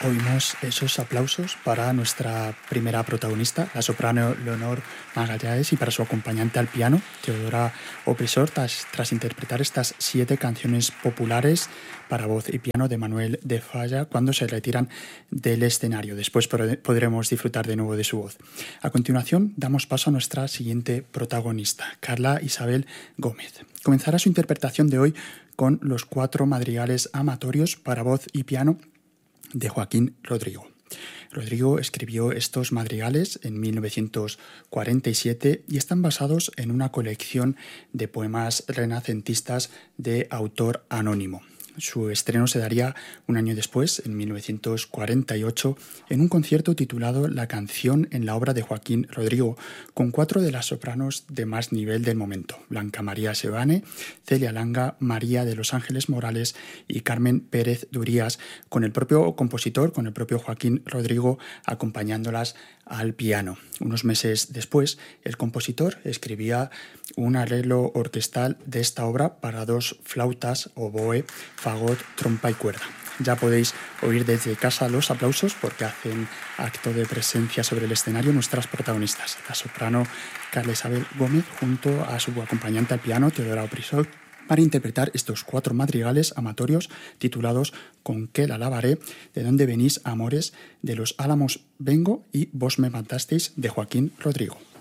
Oímos esos aplausos para nuestra primera protagonista, la soprano Leonor Magalhães, y para su acompañante al piano, Teodora Oprissor, tras interpretar estas 7 canciones populares para voz y piano de Manuel de Falla cuando se retiran del escenario. Después podremos disfrutar de nuevo de su voz. A continuación, damos paso a nuestra siguiente protagonista, Carla Isabel Gómez. Comenzará su interpretación de hoy con los 4 madrigales amatorios para voz y piano de Joaquín Rodrigo. Rodrigo escribió estos madrigales en 1947 y están basados en una colección de poemas renacentistas de autor anónimo. Su estreno se daría un año después, en 1948, en un concierto titulado La canción en la obra de Joaquín Rodrigo, con 4 de las sopranos de más nivel del momento: Blanca María Seoane, Celia Langa, María de los Ángeles Morales y Carmen Pérez Durías, con el propio compositor, con el propio Joaquín Rodrigo, acompañándolas al piano. Unos meses después, el compositor escribía un arreglo orquestal de esta obra para 2 flautas, oboe, fagot, trompa y cuerda. Ya podéis oír desde casa los aplausos porque hacen acto de presencia sobre el escenario nuestras protagonistas, la soprano Carla Isabel Gómez junto a su acompañante al piano, Teodora Oprissor, para interpretar estos 4 madrigales amatorios titulados Con qué la alabaré, De dónde venís, amores, De los álamos vengo y Vos me matasteis, de Joaquín Rodrigo.